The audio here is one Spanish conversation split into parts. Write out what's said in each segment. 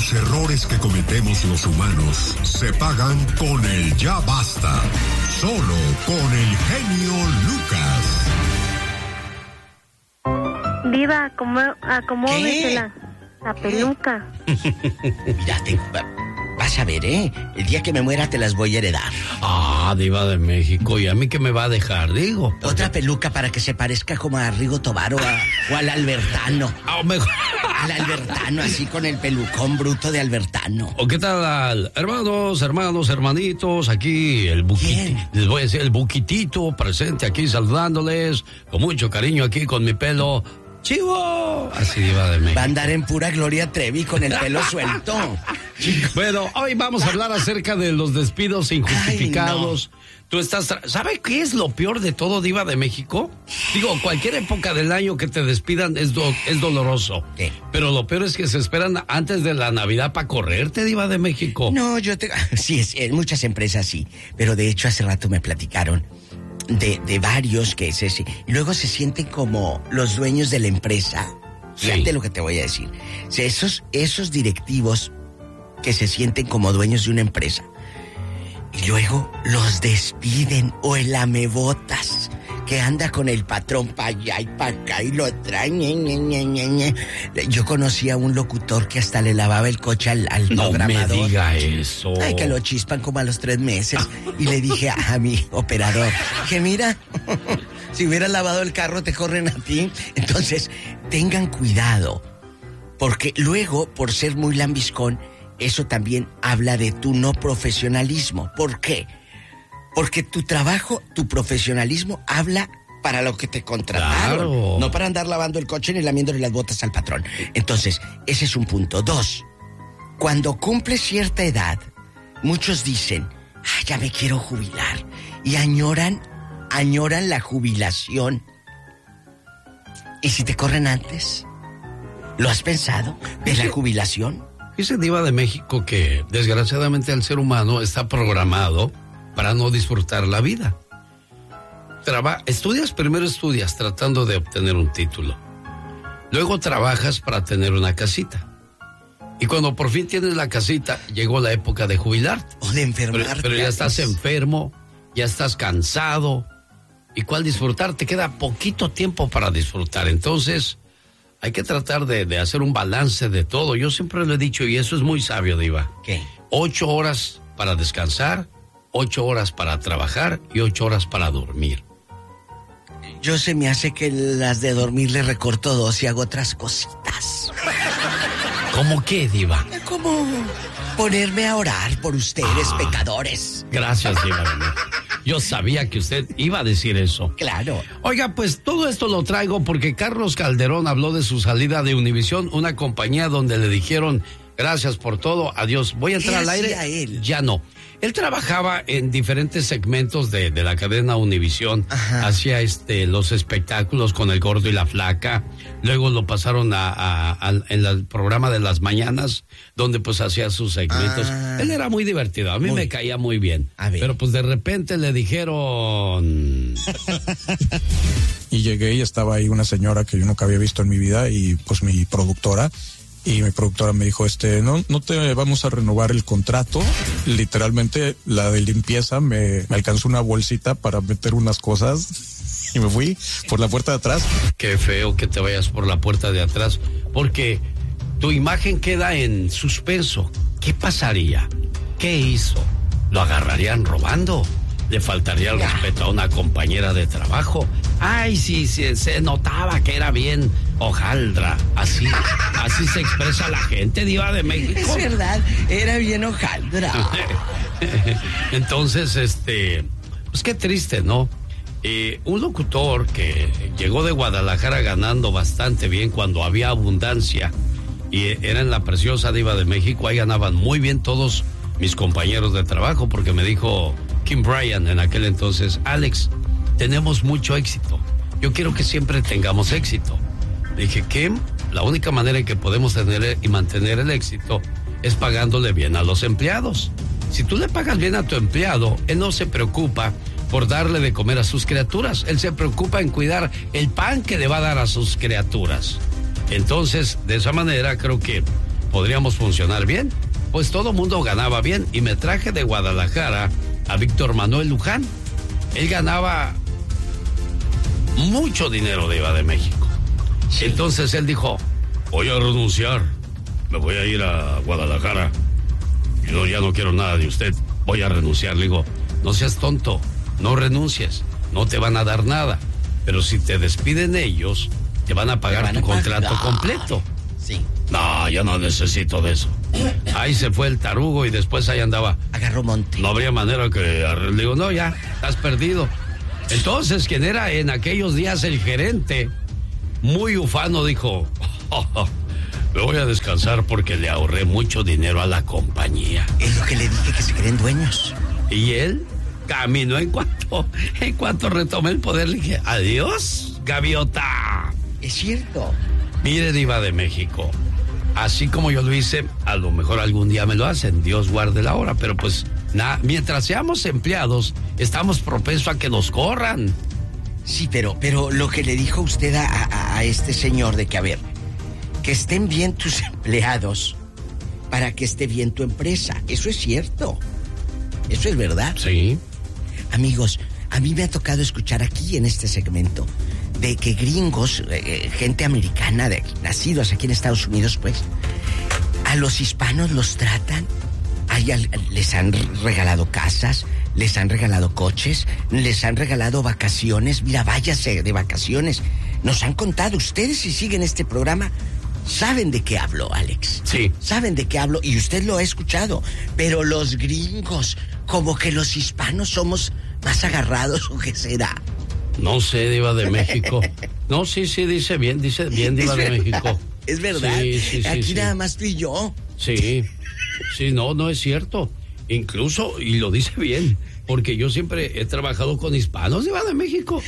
Los errores que cometemos los humanos se pagan con el ya basta. Solo con el genio Lucas. Diva, acomódese la peluca. Mira, vas a ver, el día que me muera te las voy a heredar. Diva de México, ¿y a mí qué me va a dejar? Digo. Otra peluca para que se parezca como a Rigo Tobar o al Albertano. Mejor. Al Albertano, así con el pelucón bruto de Albertano. ¿O qué tal, hermanos, hermanitos? Aquí el buquitito, les voy a decir, el buquitito presente aquí saludándoles con mucho cariño aquí con mi pelo chivo. Así, Diva de México. Va a andar en pura Gloria Trevi con el pelo suelto. Bueno, hoy vamos a hablar acerca de los despidos injustificados. Ay, no. Tú ¿sabe qué es lo peor de todo, Diva de México? Digo, cualquier época del año que te despidan es doloroso. ¿Qué? Pero lo peor es que se esperan antes de la Navidad para correrte, Diva de México. No, sí, en muchas empresas sí. Pero de hecho hace rato me platicaron de varios que luego se sienten como los dueños de la empresa. Fíjate lo que te voy a decir. O sea, esos directivos que se sienten como dueños de una empresa y luego los despiden, o el amebotas que anda con el patrón para allá y para acá y lo trae. Yo conocí a un locutor que hasta le lavaba el coche al programador. No me diga eso. Ay, que lo chispan como a los 3 meses. Y le dije a mi operador, que mira, si hubieras lavado el carro te corren a ti. Entonces, tengan cuidado, porque luego, por ser muy lambiscón, eso también habla de tu no profesionalismo. ¿Por qué? Porque tu trabajo, tu profesionalismo habla para lo que te contrataron. Claro. No para andar lavando el coche ni lamiéndole las botas al patrón. Entonces, ese es un punto. 2, cuando cumples cierta edad, muchos dicen, ya me quiero jubilar. Y añoran la jubilación. ¿Y si te corren antes? ¿Lo has pensado? ¿De la jubilación? Dice Diva de México que desgraciadamente el ser humano está programado para no disfrutar la vida. Primero estudias tratando de obtener un título. Luego trabajas para tener una casita. Y cuando por fin tienes la casita, llegó la época de jubilarte. O de enfermarte. Pero ya estás enfermo, ya estás cansado. ¿Y cuál disfrutar? Te queda poquito tiempo para disfrutar. Entonces, hay que tratar de hacer un balance de todo. Yo siempre lo he dicho, y eso es muy sabio, Diva. ¿Qué? 8 horas para descansar, 8 horas para trabajar y 8 horas para dormir. Yo se me hace que las de dormir le recorto 2 y hago otras cositas. ¿Cómo qué, Diva? Como ponerme a orar por ustedes, pecadores. Gracias, Diva. Yo sabía que usted iba a decir eso. Claro. Oiga, pues todo esto lo traigo porque Carlos Calderón habló de su salida de Univisión, una compañía donde le dijeron, gracias por todo, adiós. ¿Voy a entrar al aire? Él? Ya no. Él trabajaba en diferentes segmentos de la cadena Univisión. Ajá. Hacía los espectáculos con El Gordo y la Flaca. Luego lo pasaron en el programa de las mañanas, donde pues hacía sus segmentos. Él era muy divertido, a mí me caía muy bien. Pero pues de repente le dijeron... Y llegué y estaba ahí una señora que yo nunca había visto en mi vida y pues mi productora. Y mi productora me dijo, no te vamos a renovar el contrato. Literalmente, la de limpieza me alcanzó una bolsita para meter unas cosas y me fui por la puerta de atrás. Qué feo que te vayas por la puerta de atrás, porque tu imagen queda en suspenso. ¿Qué pasaría? ¿Qué hizo? ¿Lo agarrarían robando? ¿Le faltaría el respeto a una compañera de trabajo? Ay, sí, se notaba que era bien hojaldra. Así se expresa la gente, Diva de México. Es verdad, era bien hojaldra. Entonces, pues qué triste, ¿no? Un locutor que llegó de Guadalajara ganando bastante bien cuando había abundancia y era en la preciosa Diva de México, ahí ganaban muy bien todos mis compañeros de trabajo, porque me dijo Kim Bryan en aquel entonces, Alex, tenemos mucho éxito, yo quiero que siempre tengamos éxito. Le dije, Kim, la única manera en que podemos tener y mantener el éxito es pagándole bien a los empleados. Si tú le pagas bien a tu empleado, él no se preocupa por darle de comer a sus criaturas, él se preocupa en cuidar el pan que le va a dar a sus criaturas. Entonces, de esa manera creo que podríamos funcionar bien. Pues todo mundo ganaba bien y me traje de Guadalajara a Víctor Manuel Luján. Él ganaba mucho dinero de Diva de México. Sí. Entonces él dijo, voy a renunciar, me voy a ir a Guadalajara. Yo ya no quiero nada de usted, voy a renunciar. Le digo, no seas tonto, no renuncies, no te van a dar nada. Pero si te despiden ellos, te van a pagar tu contrato completo. Sí. No, yo no necesito de eso. Ahí se fue el tarugo y después ahí andaba. Agarró monte. No habría manera que... Le digo, no, ya, estás perdido. Entonces, quien era en aquellos días el gerente, muy ufano, dijo, me voy a descansar porque le ahorré mucho dinero a la compañía. Es lo que le dije, que se creen dueños. Y él caminó en cuanto retomé el poder, le dije, adiós, gaviota. Es cierto. Mire, Diva de México, así como yo lo hice, a lo mejor algún día me lo hacen, Dios guarde la hora, pero pues mientras seamos empleados, estamos propensos a que nos corran. Sí, pero lo que le dijo usted a este señor de que, a ver, que estén bien tus empleados para que esté bien tu empresa, eso es cierto, eso es verdad. Sí. Amigos, a mí me ha tocado escuchar aquí en este segmento de que gringos, gente americana, nacidos aquí en Estados Unidos, pues, a los hispanos los tratan, les han regalado casas, les han regalado coches, les han regalado vacaciones. Mira, váyase de vacaciones. Nos han contado, ustedes si siguen este programa, saben de qué hablo, Alex. Sí. Saben de qué hablo y usted lo ha escuchado. Pero los gringos, como que los hispanos somos más agarrados, ¿o qué será? No sé, Diva de México. No, sí, dice bien, Diva de México. Es verdad. Sí, aquí nada más tú y yo. Sí, no es cierto. Incluso, y lo dice bien, porque yo siempre he trabajado con hispanos, Diva de México.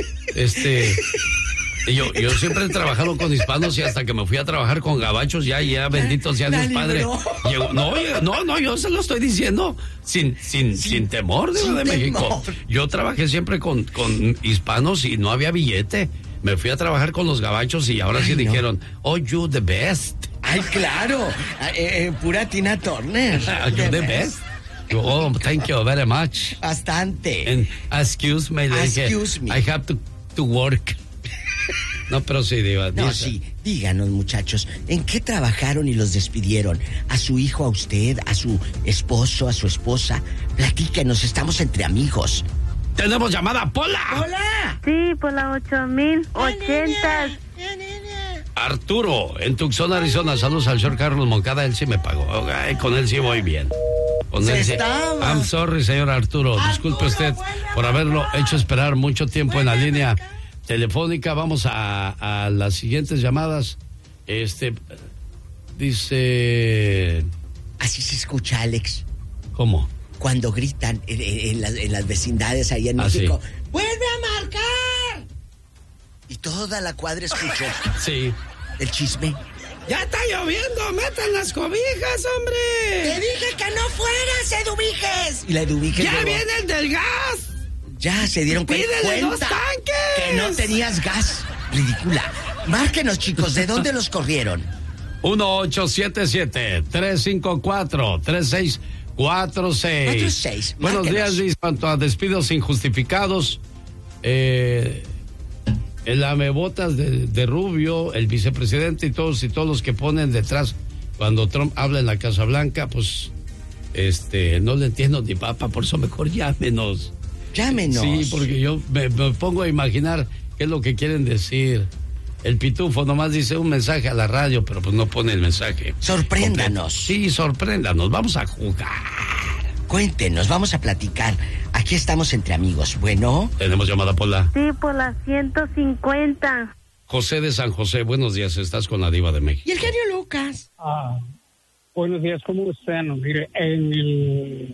Yo siempre he trabajado con hispanos y hasta que me fui a trabajar con gabachos, ya bendito sea Dios Padre. No, yo se lo estoy diciendo sin temor, Diva de México. Yo trabajé siempre con hispanos y no había billete. Me fui a trabajar con los gabachos y ahora dijeron, oh, you the best. Ay, claro, pura Tina Turner. You the best. Oh, thank you very much. Bastante. And excuse me. I have to work. No, pero sí, Diva. No, sí, díganos, muchachos, ¿en qué trabajaron y los despidieron? ¿A su hijo, a usted, a su esposo, a su esposa? Platíquenos, estamos entre amigos. ¡Tenemos llamada, Pola! ¡Hola! Sí, por la 8080. Arturo, en Tucson, Arizona. Saludos al señor Carlos Moncada, él sí me pagó. Okay, con él sí voy bien. Con él sí. I'm sorry, señor Arturo. Disculpe usted por haberlo hecho esperar mucho tiempo en la línea telefónica. Vamos a las siguientes llamadas. Dice... Así se escucha, Alex. ¿Cómo? Cuando gritan en las vecindades ahí en México. Sí. ¡Vuelve a marcar! Y toda la cuadra escuchó. Sí. El chisme. ¡Ya está lloviendo! ¡Metan las cobijas, hombre! ¡Te dije que no fueras, Eduviges! Y la Eduviges ¡Ya viene el del gas! Ya se dieron cuenta. ¡Pídele 2 tanques! Que no tenías gas. Ridícula. Márquenos, chicos, ¿de dónde los corrieron? 1877-354-3646. 46. Buenos días, Luis. Cuanto a despidos injustificados, el lamebotas de Rubio, el vicepresidente y todos los que ponen detrás cuando Trump habla en la Casa Blanca, pues no le entiendo ni papa, por eso mejor llámenos. Llámenos. Sí, porque yo me pongo a imaginar qué es lo que quieren decir. El pitufo nomás dice un mensaje a la radio, pero pues no pone el mensaje. Sorpréndanos. Sí, sorpréndanos. Vamos a jugar. Cuéntenos, vamos a platicar. Aquí estamos entre amigos. Bueno. Tenemos llamada, Pola. Sí, por la 150. José de San José, buenos días. Estás con la Diva de México. ¿Y el genio Lucas? Buenos días, ¿cómo están? Mire, en el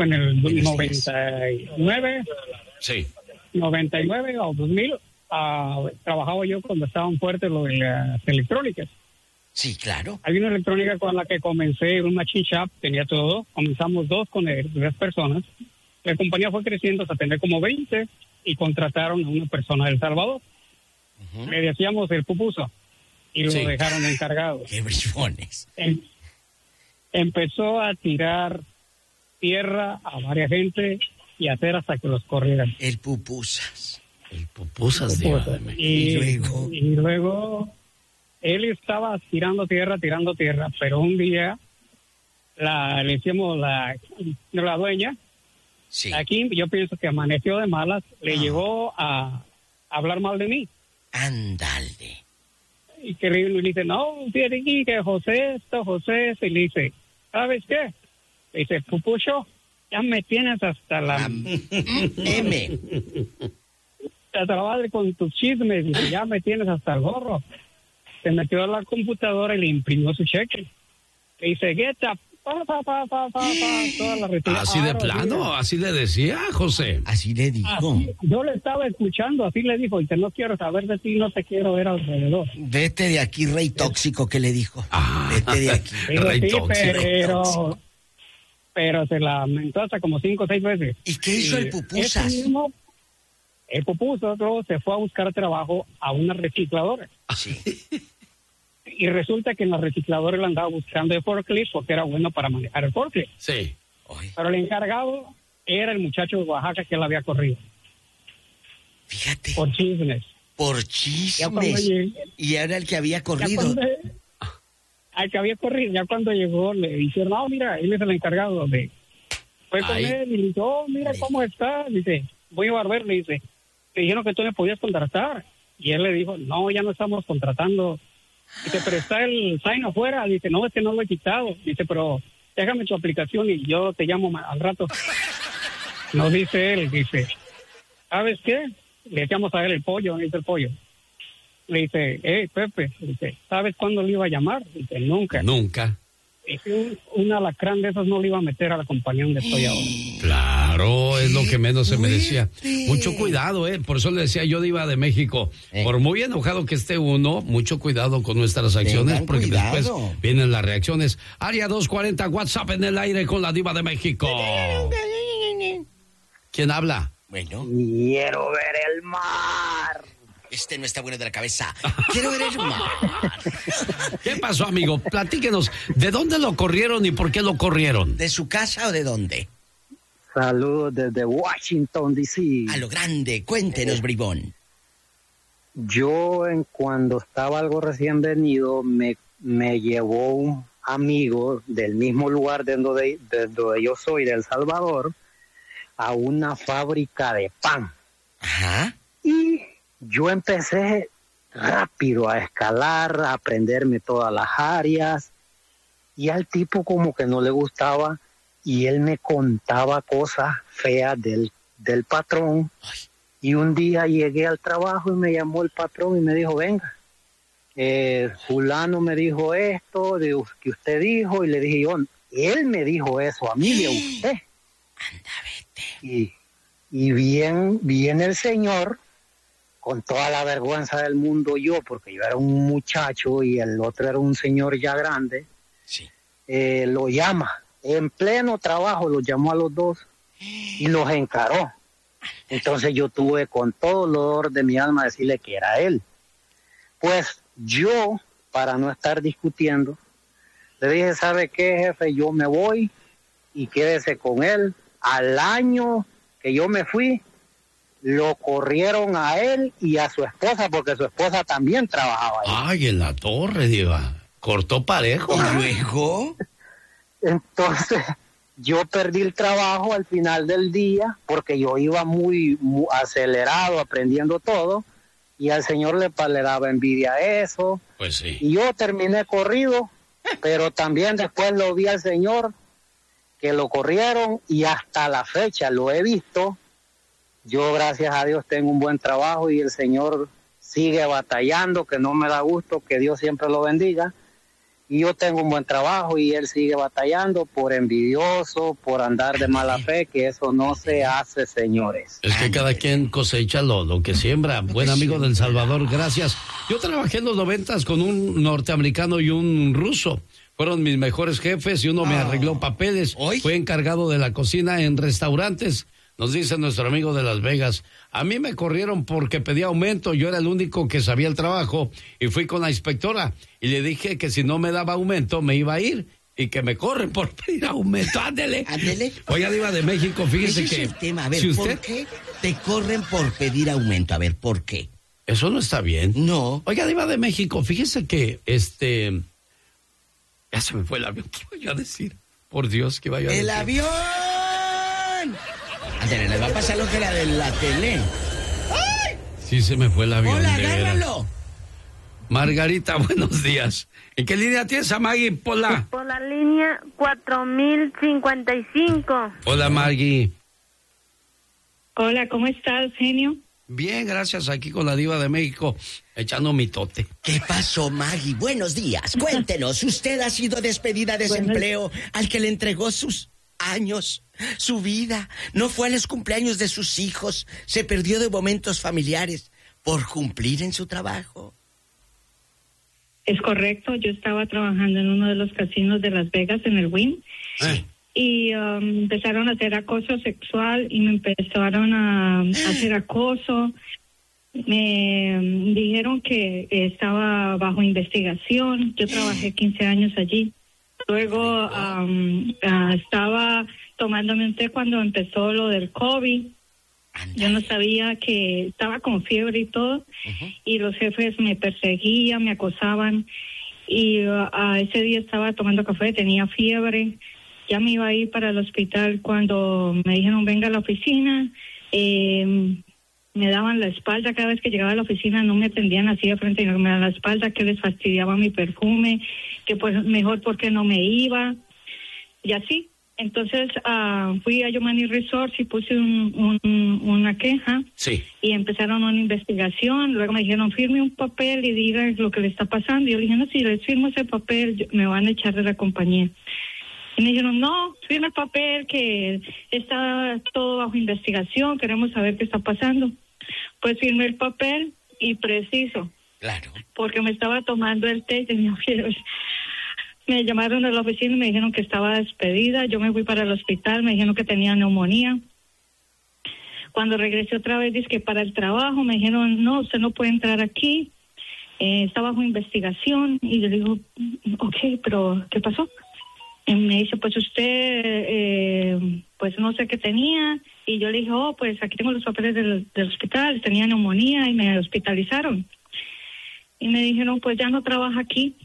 99. Sí. 99 o 2000. Trabajaba yo cuando estaban fuertes lo de las electrónicas. Sí, claro. Hay una electrónica con la que comencé, un machine shop, tenía todo. Comenzamos 2 personas. La compañía fue creciendo hasta tener como 20 y contrataron a una persona de El Salvador. Le decíamos el pupuso y lo dejaron encargado. ¡Qué brifones! empezó a tirar tierra a varias gente y hacer hasta que los corrieran. El pupusas. El pupusas, Diva de México. Y luego él estaba tirando tierra, pero un día le decíamos la dueña, Sí. aquí yo pienso que amaneció de malas, le llegó a hablar mal de mí. Ándale. Y que le dice, no, fíjate aquí que José, y le dice, ¿sabes qué? Le dice, Pupucho, ya me tienes hasta la M. hasta la madre con tus chismes, dice, ya me tienes hasta el gorro. Se metió a la computadora y le imprimió su cheque. Le dice, get up, toda la retirada. Así de plano, así le decía, José. Así le dijo. Yo le estaba escuchando, así le dijo, y que no quiero saber de ti, no te quiero ver alrededor. Vete de aquí, rey tóxico, que le dijo. Vete de aquí. Rey tóxico. Pero se lamentó hasta como 5 o 6 veces. ¿Y qué hizo el pupusas? El pupusas luego se fue a buscar trabajo a una recicladora. Sí. Y resulta que en la recicladora le andaba buscando el forklift porque era bueno para manejar el forklift. Sí. Pero el encargado era el muchacho de Oaxaca que él había corrido. Fíjate. Por chismes. Por Ya chismes. cuando llegué, Y era el que había corrido. al que había corrido, ya cuando llegó le dijeron, no, mira, él es el encargado de... Fue con él y le dijo, oh, mira cómo está. Dice, voy a barber, le dice, te dijeron que tú me podías contratar. Y él le dijo, no, ya no estamos contratando. Dice, pero está el sign afuera. Dice, no, es que no lo he quitado. Dice, pero déjame tu aplicación y yo te llamo al rato. No, dice él, dice, ¿sabes qué? Le echamos a él el pollo, dice el pollo. Le dice, Pepe, dice, ¿sabes cuándo le iba a llamar? Dice, nunca. Nunca. Dice, un alacrán de esos no le iba a meter a la compañía donde estoy ahora. Claro, es lo que menos se merecía. Mucho cuidado, por eso le decía yo, Diva de México, por muy enojado que esté uno, mucho cuidado con nuestras acciones, Tengan porque cuidado. después vienen las reacciones. Área 240, WhatsApp en el aire con la Diva de México. ¿Quién habla? Bueno. Quiero ver el mar. Este no está bueno de la cabeza. Quiero ver el mar. ¿Qué pasó, amigo? Platíquenos, ¿de dónde lo corrieron y por qué lo corrieron? ¿De su casa o de dónde? Saludos desde Washington, D.C. A lo grande. Cuéntenos, bribón. Yo, cuando estaba algo recién venido, me llevó un amigo del mismo lugar de donde yo soy, de El Salvador, a una fábrica de pan. Ajá. Y yo empecé rápido a escalar, a aprenderme todas las áreas, y al tipo como que no le gustaba, y él me contaba cosas feas del patrón. Ay. Y un día llegué al trabajo y me llamó el patrón y me dijo, venga, fulano me dijo esto, que usted dijo, y le dije yo, él me dijo eso a mí, de usted. Anda, vete. Y viene el señor, con toda la vergüenza del mundo yo, porque yo era un muchacho y el otro era un señor ya grande, Sí. lo llama, en pleno trabajo los llamó a los dos y los encaró. Entonces yo tuve con todo el dolor de mi alma decirle que era él. Pues yo, para no estar discutiendo, le dije, ¿sabe qué, jefe? Yo me voy y quédese con él. Al año que yo me fui, lo corrieron a él y a su esposa, porque su esposa también trabajaba ahí. Ay, en la torre, Diva. Cortó parejo. ¿Y luego? Entonces, yo perdí el trabajo al final del día, porque yo iba muy acelerado, aprendiendo todo, y al señor le daba envidia eso. Pues sí. Y yo terminé corrido, pero también después lo vi al señor, que lo corrieron, y hasta la fecha lo he visto. Yo, gracias a Dios, tengo un buen trabajo y el Señor sigue batallando, que no me da gusto, que Dios siempre lo bendiga. Y yo tengo un buen trabajo y él sigue batallando por envidioso, por andar de mala fe, que eso no se hace, señores. Es que cada quien cosecha lo que siembra. Buen amigo del Salvador, gracias. Yo trabajé en los 90s con un norteamericano y un ruso. Fueron mis mejores jefes y uno me arregló papeles. ¿Hoy? Fue encargado de la cocina en restaurantes. Nos dice nuestro amigo de Las Vegas, a mí me corrieron porque pedí aumento, yo era el único que sabía el trabajo y fui con la inspectora y le dije que si no me daba aumento me iba a ir y que me corren por pedir aumento. Ándele. Ándele. Oiga, Diva de México, fíjese Ese que... es el tema. A ver, si usted... ¿por qué te corren por pedir aumento? A ver, ¿por qué? Eso no está bien. No. Oiga, Diva de México, fíjese que ya se me fue el avión. ¿Qué iba yo a decir? Por Dios, ¿qué iba yo a decir? ¡El avión! Ándale, le va a pasar lo que la de la tele. ¡Ay! Sí, se me fue el avión. ¡Hola, de veras. agárralo! Margarita, buenos días. ¿En qué línea tienes a Maggie? Pola. Por la línea 4055. Hola, Maggie. Hola, ¿cómo estás, genio? Bien, gracias, aquí con la Diva de México, echando mitote. ¿Qué pasó, Maggie? Buenos días. Cuéntenos, ¿usted ha sido despedida de ese empleo al que le entregó sus años, su vida? ¿No fue a los cumpleaños de sus hijos? ¿Se perdió de momentos familiares por cumplir en su trabajo? Es correcto, yo estaba trabajando en uno de los casinos de Las Vegas, en el Wynn, y empezaron a hacer acoso sexual y me empezaron a hacer acoso. Me dijeron que estaba bajo investigación. Yo trabajé 15 años allí. Luego estaba tomándome un té cuando empezó lo del COVID. Yo no sabía que estaba con fiebre y todo, y los jefes me perseguían, me acosaban, y ese día estaba tomando café, tenía fiebre, ya me iba a ir para el hospital cuando me dijeron venga a la oficina. Me daban la espalda cada vez que llegaba a la oficina, no me atendían así de frente, sino me daban la espalda, que les fastidiaba mi perfume, que pues mejor porque no me iba, y así. Entonces fui a Yomani Resorts y puse una queja, sí, y empezaron una investigación. Luego me dijeron firme un papel y diga lo que le está pasando. Y yo le dije, no, si les firmo ese papel me van a echar de la compañía. Y me dijeron, no, firma el papel que está todo bajo investigación, queremos saber qué está pasando. Pues firmé el papel y preciso, claro, porque me estaba tomando el té y tenía fiebre. Me llamaron a la oficina y me dijeron que estaba despedida. Yo me fui para el hospital, me dijeron que tenía neumonía. Cuando regresé otra vez, dije que para el trabajo, me dijeron, no, usted no puede entrar aquí, está bajo investigación. Y yo digo, ok, pero ¿qué pasó? Y me dice, pues usted, pues no sé qué tenía. Y yo le dije, oh, pues aquí tengo los papeles del hospital, tenía neumonía y me hospitalizaron. Y me dijeron, pues ya no trabaja aquí.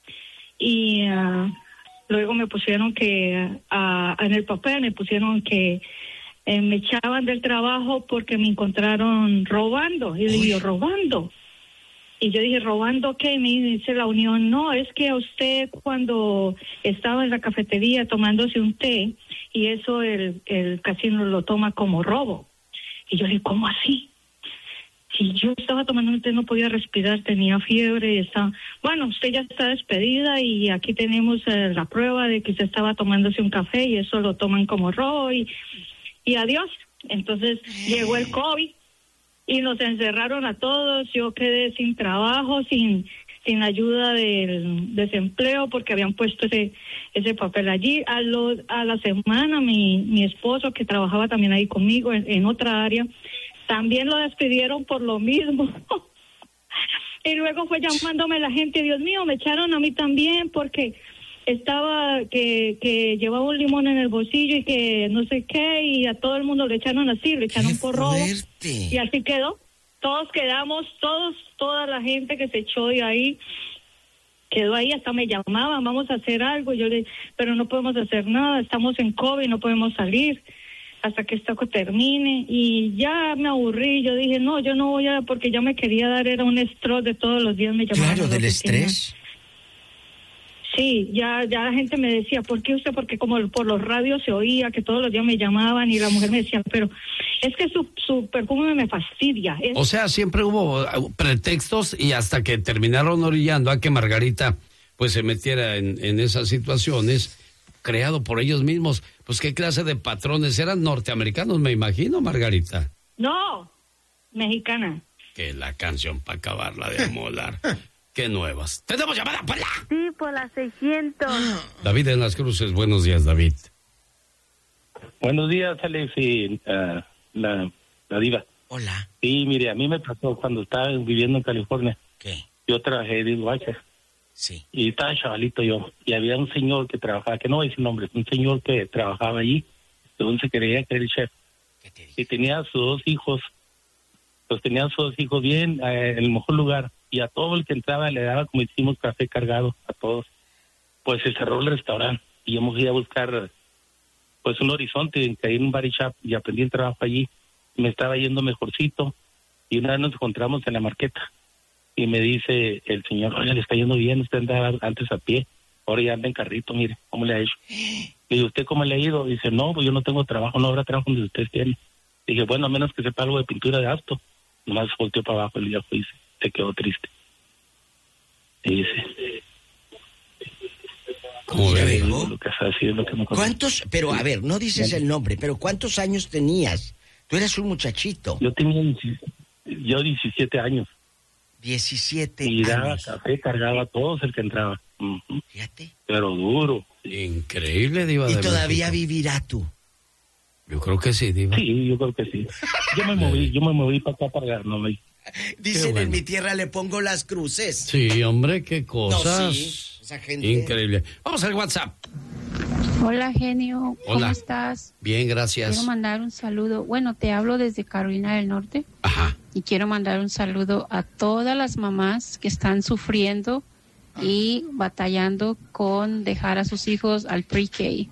Y luego me pusieron que, en el papel me pusieron que me echaban del trabajo porque me encontraron robando. Y le dije, ¿robando? Y yo dije, ¿robando qué? Y me dice la unión, no, es que usted cuando estaba en la cafetería tomándose un té, y eso el casino lo toma como robo. Y yo le dije, ¿cómo así? Si yo estaba tomando un té, no podía respirar, tenía fiebre y estaba... Bueno, usted ya está despedida y aquí tenemos la prueba de que usted estaba tomándose un café y eso lo toman como robo y adiós. Entonces llegó el COVID y nos encerraron a todos. Yo quedé sin trabajo, sin ayuda del desempleo porque habían puesto ese papel allí. A la semana mi esposo, que trabajaba también ahí conmigo en otra área, también lo despidieron por lo mismo. Y luego fue llamándome la gente, Dios mío, me echaron a mí también porque estaba que llevaba un limón en el bolsillo y que no sé qué, y a todo el mundo le echaron así, le echaron por robo. Y así quedó. Todos quedamos, toda la gente que se echó de ahí quedó ahí, hasta me llamaban, vamos a hacer algo. Yo le, pero no podemos hacer nada, estamos en COVID, no podemos salir hasta que esto termine. Y ya me aburrí, yo dije, no, yo no voy a, porque ya me quería dar, era un estrés de todos los días me llamaban. Claro, del estrés. Sí, ya la gente me decía, ¿por qué usted? Porque como por los radios se oía que todos los días me llamaban y la mujer me decía, pero es que su perfume me fastidia. O sea, siempre hubo pretextos y hasta que terminaron orillando a que Margarita pues se metiera en esas situaciones, creado por ellos mismos. Pues qué clase de patrones, eran norteamericanos, me imagino, Margarita. No, mexicana. Que la canción para acabarla de amolar. Qué nuevas. ¿Tenemos llamada, Pola? Sí, por las 600. David en Las Cruces, buenos días, David. Buenos días, Alex y la diva. Hola. Sí, mire, a mí me pasó cuando estaba viviendo en California. ¿Qué? Yo trabajé de dishwasher Sí. Y estaba chavalito yo. Y había un señor que trabajaba, que no voy a decir nombre, un señor que trabajaba allí, según se creía que era el chef. Y tenía a sus 2 hijos. Pues tenía a sus 2 hijos bien, en el mejor lugar. Y a todo el que entraba le daba, como decimos, café cargado a todos. Pues se cerró el restaurante. Y hemos ido a buscar, pues, un horizonte, caí en un bar y shop y aprendí el trabajo allí. Me estaba yendo mejorcito. Y una vez nos encontramos en la marqueta. Y me dice el señor, oye, le está yendo bien, usted andaba antes a pie, ahora ya anda en carrito, mire, ¿cómo le ha hecho? Y ¿usted cómo le ha ido? Dice, no, pues yo no tengo trabajo, no habrá trabajo donde usted tiene. Dije, bueno, a menos que sepa algo de pintura de auto. Nomás volteó para abajo el viejo y se quedó triste. Y dice, ¿cómo ve? Lo que hace así es lo que me conoce. ¿Cuántos? Pero a ver, no dices el nombre, pero ¿cuántos años tenías? Tú eras un muchachito. Yo tenía 17 años. 17 y daba años. Café, cargaba a todos el que entraba. Fíjate. Pero duro. Increíble, Diva ¿Y de todavía México. vivirá tú? Yo creo que sí, Diva. Sí, yo creo que sí. Yo me moví para acá para ganarme. Dicen, bueno. en mi tierra le pongo las cruces. Sí, hombre, qué cosas. No, sí, esa gente. Increíble. Vamos al WhatsApp. Hola, genio. ¿Cómo Hola. estás? Bien, gracias. Quiero mandar un saludo. Bueno, te hablo desde Carolina del Norte. Ajá. Y quiero mandar un saludo a todas las mamás que están sufriendo y batallando con dejar a sus hijos al pre-K.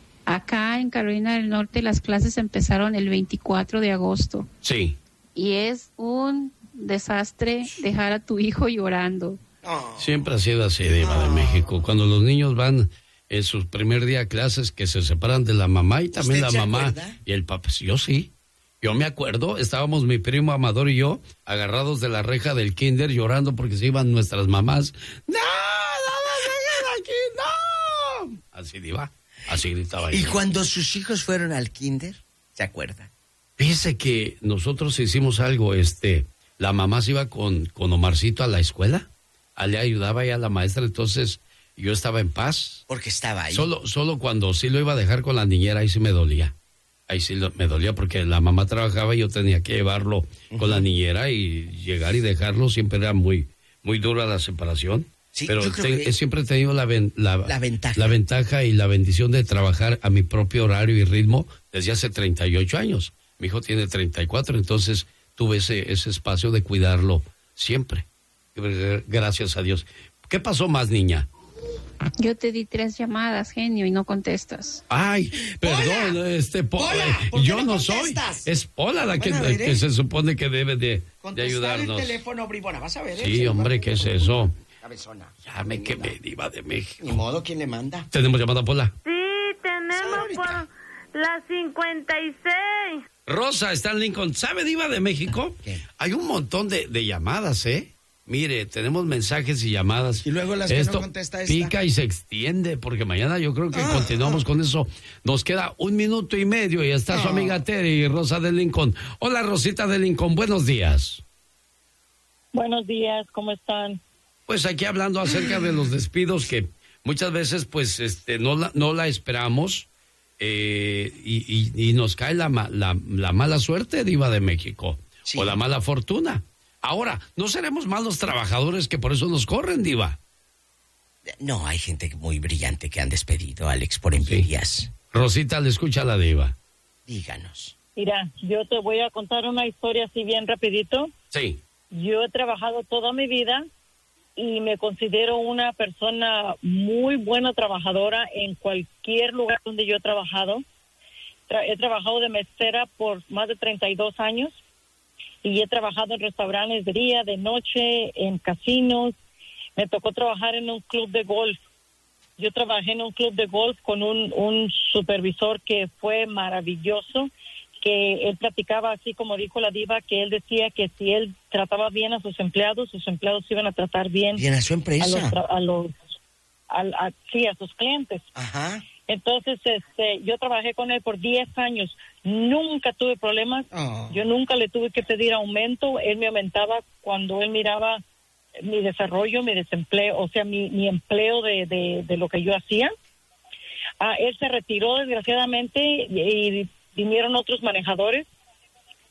Acá en Carolina del Norte las clases empezaron el 24 de agosto. Sí. Y es un desastre dejar a tu hijo llorando. Siempre ha sido así, Diva de México. Cuando los niños van en su primer día a clases, que se separan de la mamá y también la ¿Usted se mamá acuerda? y el papá. Yo sí. Yo me acuerdo, estábamos mi primo Amador y yo agarrados de la reja del kinder llorando porque se iban nuestras mamás. ¡No! ¡No nos dejen aquí! ¡No! Así, Diva. Así gritaba ¿Y ella. cuando sus hijos fueron al kinder? ¿Se acuerda? Fíjese que nosotros hicimos algo, la mamá se iba con Omarcito a la escuela, le ayudaba ya a la maestra, entonces yo estaba en paz. Porque estaba ahí. Solo cuando sí lo iba a dejar con la niñera, ahí sí me dolía. Ahí sí me dolía porque la mamá trabajaba y yo tenía que llevarlo con la niñera y llegar y dejarlo, siempre era muy, muy dura la separación. Sí, pero yo creo que siempre he tenido la ventaja. la ventaja y la bendición de trabajar a mi propio horario y ritmo desde hace 38 años. Mi hijo tiene 34, entonces tuve ese espacio de cuidarlo siempre. Gracias a Dios. ¿Qué pasó más, niña? Yo te di 3 llamadas, genio, y no contestas. Ay, perdón, Pola, ¿por qué yo no no soy. contestas? Es Pola la que, Bueno, a ver, que se supone que debe de Contestar ayudarnos. el teléfono, bribona, vas a ver. Sí, hombre, ¿qué es eso? Cabezona. Ya me quemé, Diva de México. Ni modo, ¿quién le manda? ¿Tenemos llamada, Pola? Sí, tenemos Ahorita. por la 56. Rosa está en Lincoln. ¿Sabe, Diva de México? ¿Qué? Hay un montón de llamadas, ¿eh? Mire, tenemos mensajes y llamadas. Y luego las que no Esto contesta esta. pica y se extiende, porque mañana yo creo que continuamos con eso. Nos queda 1 minuto y medio y está su amiga Terry, Rosa de Lincoln. Hola, Rosita de Lincoln, buenos días. Buenos días, ¿cómo están? Pues aquí hablando acerca de los despidos que muchas veces pues no la esperamos y nos cae la mala suerte, Diva de México, Sí. o la mala fortuna. Ahora, ¿no seremos malos trabajadores que por eso nos corren, Diva? No, hay gente muy brillante que han despedido, Alex, por envidias. Rosita, le escucha a la Diva. Díganos. Mira, yo te voy a contar una historia así bien rapidito. Sí. Yo he trabajado toda mi vida y me considero una persona muy buena trabajadora en cualquier lugar donde yo he trabajado. He trabajado de mesera por más de 32 años y he trabajado en restaurantes de día, de noche, en casinos. Me tocó trabajar en un club de golf. Yo trabajé en un club de golf con un supervisor que fue maravilloso, que él platicaba así como dijo la Diva, que él decía que si él trataba bien a sus empleados iban a tratar bien, Bien a su empresa. a sus clientes. Ajá. Entonces, yo trabajé con él por 10 años. Nunca tuve problemas. Oh. Yo nunca le tuve que pedir aumento. Él me aumentaba cuando él miraba mi desarrollo, mi desempleo, o sea, mi empleo de lo que yo hacía. Él se retiró, desgraciadamente, y vinieron otros manejadores.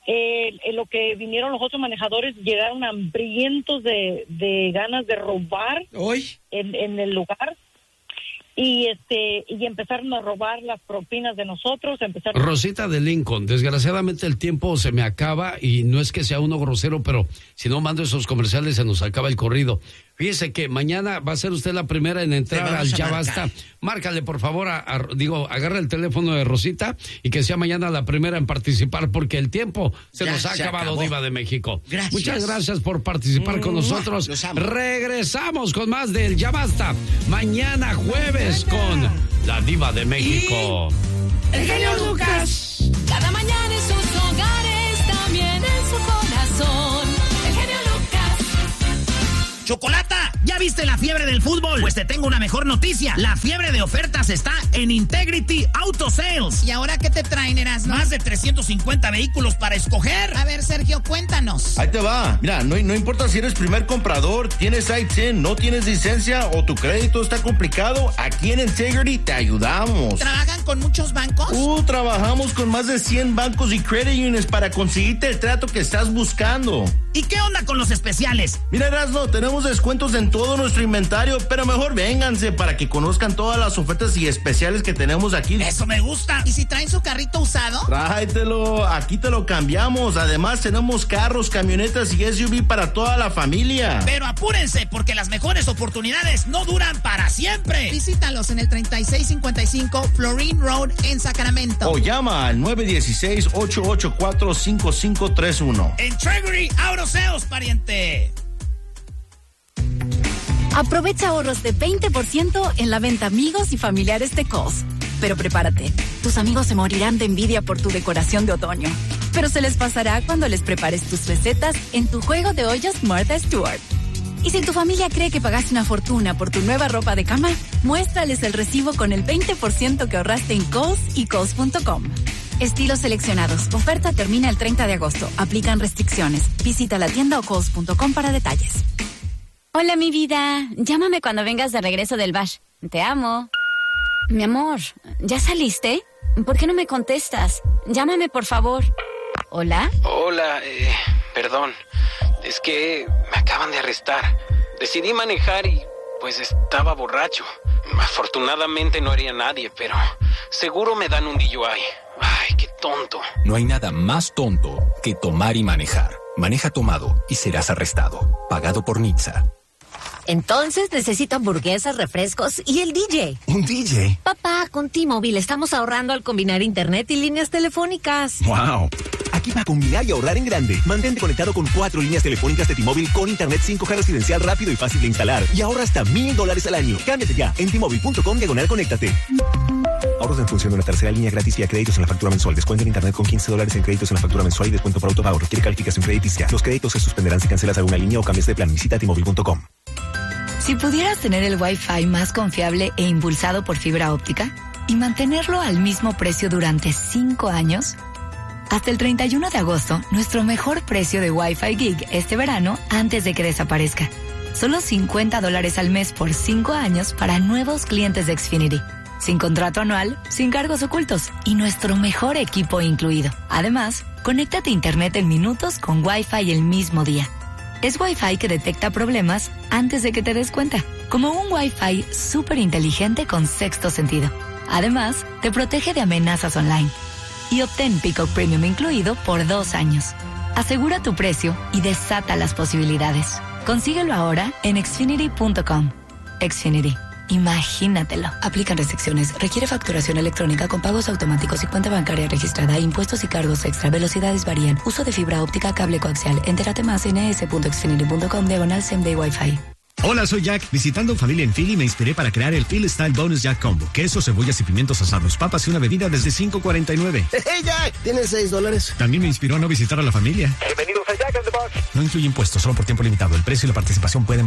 lo que vinieron los otros manejadores llegaron hambrientos de ganas de robar en el lugar. Y empezaron a robar las propinas de nosotros. Rosita de Lincoln, desgraciadamente el tiempo se me acaba y no es que sea uno grosero, pero si no mando esos comerciales se nos acaba el corrido. Fíjese que mañana va a ser usted la primera en entrar al Ya Basta. Márcale, por favor, agarra el teléfono de Rosita y que sea mañana la primera en participar porque el tiempo se nos ha acabado, Diva de México. Gracias. Muchas gracias por participar con nosotros. Regresamos con más del Ya Basta. Mañana jueves con la Diva de México. El genio Lucas. Cada mañana en sus hogares, también en su corazón. El genio Lucas. ¡Chocolata! ¿Ya viste la fiebre del fútbol? Pues te tengo una mejor noticia. La fiebre de ofertas está en Integrity Auto Sales. ¿Y ahora qué te traen, Erasmo? Más de 350 vehículos para escoger. A ver, Sergio, cuéntanos. Ahí te va. Mira, no importa si eres primer comprador, tienes ITIN, no tienes licencia o tu crédito está complicado, aquí en Integrity te ayudamos. ¿Trabajan con muchos bancos? Trabajamos con más de 100 bancos y credit unions para conseguirte el trato que estás buscando. ¿Y qué onda con los especiales? Mira, Erasmo, tenemos descuentos en todo nuestro inventario, pero mejor vénganse para que conozcan todas las ofertas y especiales que tenemos aquí. ¡Eso me gusta! ¿Y si traen su carrito usado? Tráetelo, aquí te lo cambiamos. Además, tenemos carros, camionetas y SUV para toda la familia. Pero apúrense, porque las mejores oportunidades no duran para siempre. Visítalos en el 3655 Florine Road en Sacramento. O llama al 916-884-5531. Integrity Auto Sales, pariente. Aprovecha ahorros de 20% en la venta amigos y familiares de Kohl's. Pero prepárate, tus amigos se morirán de envidia por tu decoración de otoño. Pero se les pasará cuando les prepares tus recetas en tu juego de ollas Martha Stewart. Y si tu familia cree que pagaste una fortuna por tu nueva ropa de cama, muéstrales el recibo con el 20% que ahorraste en Kohl's y Kohl's.com. Estilos seleccionados. Oferta termina el 30 de agosto. Aplican restricciones. Visita la tienda o Kohl's.com para detalles. Hola, mi vida. Llámame cuando vengas de regreso del bash. Te amo. Mi amor, ¿ya saliste? ¿Por qué no me contestas? Llámame, por favor. ¿Hola? Hola, perdón. Es que me acaban de arrestar. Decidí manejar y pues estaba borracho. Afortunadamente no haría nadie, pero seguro me dan un DUI. Ay, qué tonto. No hay nada más tonto que tomar y manejar. Maneja tomado y serás arrestado. Pagado por NHTSA. Entonces necesito hamburguesas, refrescos y el DJ. ¿Un DJ? Papá, con T-Mobile estamos ahorrando al combinar internet y líneas telefónicas. ¡Wow! Aquí va a combinar y ahorrar en grande. Mantente conectado con 4 líneas telefónicas de T-Mobile con internet 5G residencial rápido y fácil de instalar. Y ahorra hasta $1,000 al año. Cámbiate ya en T-Mobile.com/conéctate. Ahorros en función de una tercera línea gratis vía créditos en la factura mensual. Descuento en internet con $15 en créditos en la factura mensual y descuento por autopago. Requiere calificación crediticia. Los créditos se suspenderán si cancelas alguna línea o cambias de plan. Visita T-Mobile.com. Si pudieras tener el Wi-Fi más confiable e impulsado por fibra óptica y mantenerlo al mismo precio durante 5 años, hasta el 31 de agosto, nuestro mejor precio de Wi-Fi Gig este verano antes de que desaparezca. Solo $50 al mes por 5 años para nuevos clientes de Xfinity. Sin contrato anual, sin cargos ocultos y nuestro mejor equipo incluido. Además, conéctate a internet en minutos con Wi-Fi el mismo día. Es Wi-Fi que detecta problemas antes de que te des cuenta, como un Wi-Fi súper inteligente con sexto sentido. Además, te protege de amenazas online. Y obtén Peacock Premium incluido por 2 años. Asegura tu precio y desata las posibilidades. Consíguelo ahora en Xfinity.com. Xfinity. Imagínatelo. Aplican restricciones. Requiere facturación electrónica con pagos automáticos y cuenta bancaria registrada. Impuestos y cargos extra. Velocidades varían. Uso de fibra óptica, cable coaxial. Entérate más en es.xfinity.com/same-day Wi-Fi. Hola, soy Jack. Visitando familia en Philly me inspiré para crear el Philly Style Bonus Jack Combo. Queso, cebollas y pimientos asados, papas y una bebida desde $5.49. ¡Hey, Jack! ¿Tienes $6? También me inspiró a no visitar a la familia. Bienvenidos a Jack in the Box. No incluye impuestos, solo por tiempo limitado. El precio y la participación pueden variar.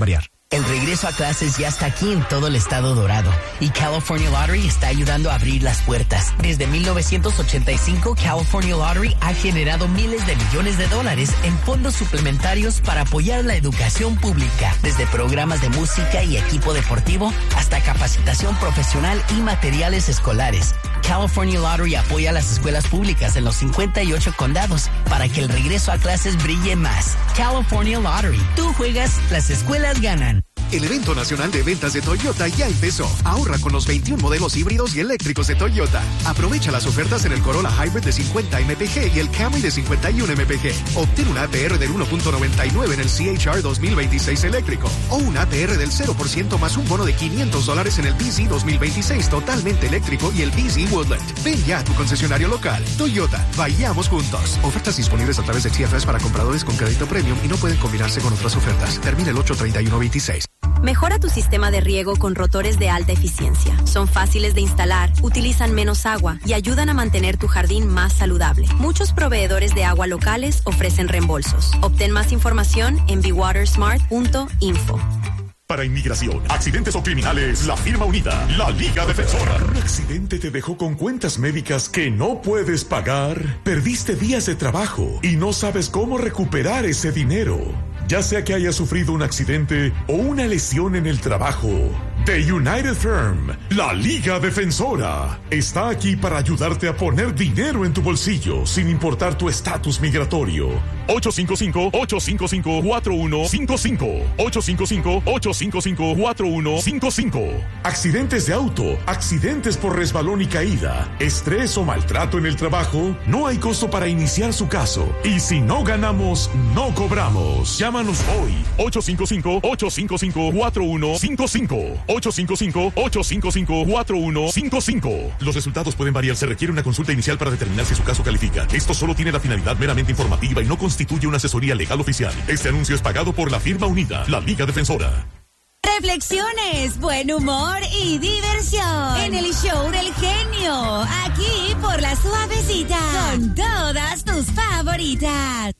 El regreso a clases ya está aquí en todo el estado Dorado y California Lottery está ayudando a abrir las puertas. Desde 1985, California Lottery ha generado miles de millones de dólares en fondos suplementarios para apoyar la educación pública, desde programas de música y equipo deportivo hasta capacitación profesional y materiales escolares. California Lottery apoya a las escuelas públicas en los 58 condados para que el regreso a clases brille más. California Lottery. Tú juegas, las escuelas ganan. El evento nacional de ventas de Toyota ya empezó. Ahorra con los 21 modelos híbridos y eléctricos de Toyota. Aprovecha las ofertas en el Corolla Hybrid de 50 mpg y el Camry de 51 mpg. Obtén una APR del 1.99 en el CHR 2026 eléctrico o una APR del 0% más un bono de $500 en el BZ 2026 totalmente eléctrico y el BZ Woodland. Ven ya a tu concesionario local. Toyota, vayamos juntos. Ofertas disponibles a través de TFS para compradores con crédito premium y no pueden combinarse con otras ofertas. Termina el 8/31/26. Mejora tu sistema de riego con rotores de alta eficiencia. Son fáciles de instalar, utilizan menos agua y ayudan a mantener tu jardín más saludable. Muchos proveedores de agua locales ofrecen reembolsos. Obtén más información en bewatersmart.info. Para inmigración, accidentes o criminales, la firma unida, la Liga Defensora. ¿Un accidente te dejó con cuentas médicas que no puedes pagar? ¿Perdiste días de trabajo y no sabes cómo recuperar ese dinero? Ya sea que hayas sufrido un accidente o una lesión en el trabajo, The United Firm, la Liga Defensora, está aquí para ayudarte a poner dinero en tu bolsillo sin importar tu estatus migratorio. 855-855-4155. 855-855-4155. Accidentes de auto, accidentes por resbalón y caída, estrés o maltrato en el trabajo, no hay costo para iniciar su caso. Y si no ganamos, no cobramos. Llámanos hoy. 855-855-4155. 855-855-4155. Los resultados pueden variar. Se requiere una consulta inicial para determinar si su caso califica. Esto solo tiene la finalidad meramente informativa y no constituye una asesoría legal oficial. Este anuncio es pagado por la firma unida, la Liga Defensora. Reflexiones, buen humor y diversión en el show del genio. Aquí por La Suavecita, con todas tus favoritas.